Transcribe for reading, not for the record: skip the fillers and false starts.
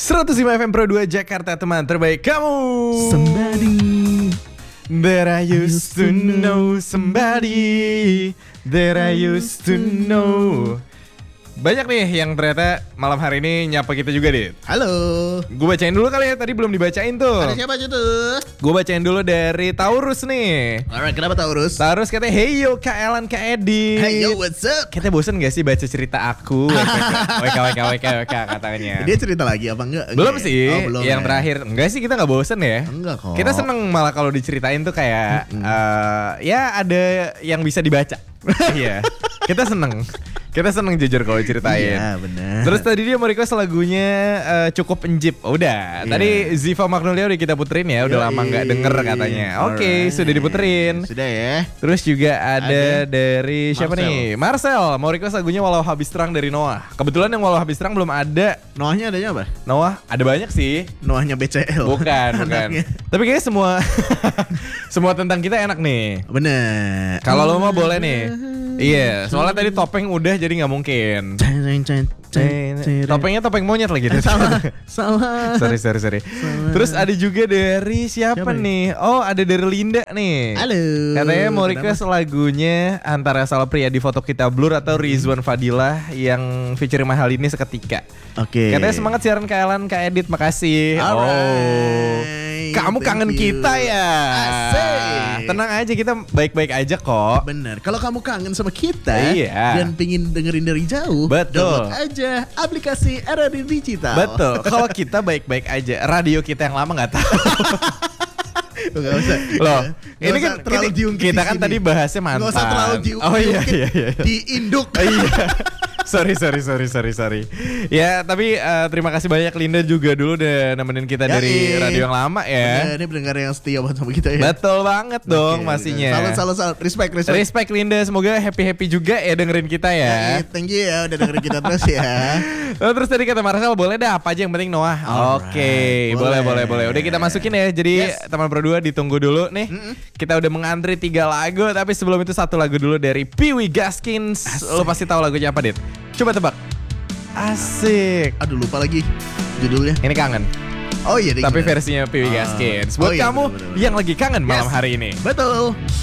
105 FM Pro 2 Jakarta, teman terbaik kamu. Somebody That I used to know, somebody that I used to know. Banyak nih yang ternyata malam hari ini nyapa kita juga, Dit. Halo. Gue bacain dulu kali ya, tadi belum dibacain tuh. Ada siapa aja tuh? Gue bacain dulu dari Taurus nih. Alright, kenapa Taurus? Taurus katanya, hey yo Kak Elan, Kak Edi. Hey yo, what's up? Katanya bosen gak sih baca cerita aku? WK katanya. Dia cerita lagi apa enggak? Belum sih, Oh, belum yang ya. terakhir. Enggak sih, kita gak bosen ya. Enggak kok. Kita seneng malah kalau diceritain tuh kayak ya ada yang bisa dibaca. Iya, kita seneng jujur kalau ceritain. Iya, benar. Terus tadi dia mau request lagunya Cukup Enjip. Udah, Iya. tadi Ziva Magnolia udah kita puterin ya. Udah lama gak denger katanya. Oke, sudah diputerin. Sudah ya. Terus juga ada dari siapa Marcel. nih? Marcel mau request lagunya Walau Habis Terang dari Noah. Kebetulan yang Walau Habis Terang belum ada. Noahnya adanya apa? Noah ada banyak sih. Noahnya BCL. Bukan. Anaknya. Tapi kayaknya semua tentang kita enak nih. Bener. Kalau lo mau boleh nih. Iya, soalnya tadi topeng udah jadi nggak mungkin. Topengnya topeng monyet lagi. Salah. Sorry. Terus ada juga dari siapa Siapa nih? Oh, ada dari Linda nih. Halo. Katanya mau request lagunya antara Salah Pria di Foto Kita Blur atau Rizwan Fadilah yang featuring Mahal ini seketika. Oke. Katanya semangat siaran Kak Elan, Kak Edit, makasih. Alright. Kamu Thank kangen you. kita ya. Asik. Tenang aja, kita baik-baik aja kok. Bener. Kalau kamu kangen sama kita Iya. dan pingin dengerin dari jauh, Betul. download aja aplikasi RRI Digital. Betul. Kalau kita baik-baik aja, radio kita yang lama nggak tahu. Gak usah. Loh, Nggak ini usah kan terlalu diungkit kita di kan sini. tadi bahasnya mantan. Nggak usah terlalu Oh iya. diinduk. Iya. Sorry. Ya, tapi terima kasih banyak Linda juga dulu udah nemenin kita dari radio yang lama ya. Bener, ini pendengar yang setia banget sama kita ya. Betul banget dong Oke, pastinya. Salut. Respect. Respect Linda, semoga happy juga ya dengerin kita ya. Thank you ya udah dengerin kita terus ya. Oh, terus tadi kata Marcel boleh dah apa aja yang penting Noah. Alright, Oke, boleh. Udah kita masukin ya. Jadi Yes. teman berdua ditunggu dulu nih. Kita udah mengantri 3 lagu, tapi sebelum itu 1 lagu dulu dari Pee-wee Gaskins. Lo pasti tahu lagunya apa, Dit? Coba tebak. Asik. Aduh lupa lagi judulnya. Ini kangen. Oh iya. Tapi versinya Pee-wee Gaskins. Buat Oh iya, kamu bener. yang lagi kangen malam Yes. hari ini. Betul.